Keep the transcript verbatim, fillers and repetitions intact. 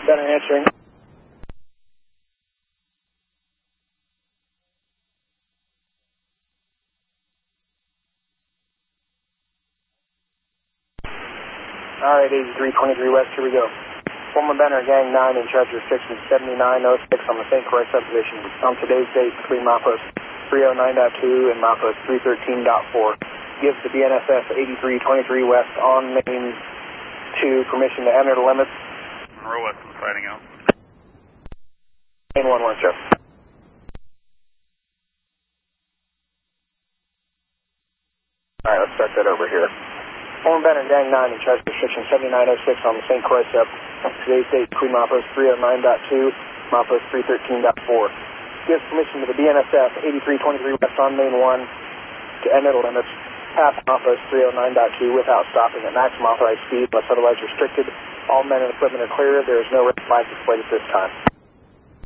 Center answering. Alright, eighty-three twenty-three West, here we go. Former Benner, Gang nine, in charge of restriction seventy-nine oh six on the Saint Croix subdivision. On today's date between Milepost three oh nine point two and Milepost three thirteen point four. Gives the B N S F eighty-three twenty-three West on Main two permission to enter the limits. Monroe West is fighting out. Main one one, sir. Alright, let's start that over here. Former Benner, Gang nine, in charge of restriction seventy-nine oh six on the Saint Croix sub. Today's date between Milepost three oh nine point two, Milepost three thirteen point four. Gives permission to the B N S F eighty-three twenty-three West on Main one to enter the limits past Milepost three oh nine point two without stopping at maximum authorized speed unless otherwise restricted. All men and equipment are clear. There is no red flag displayed at this time.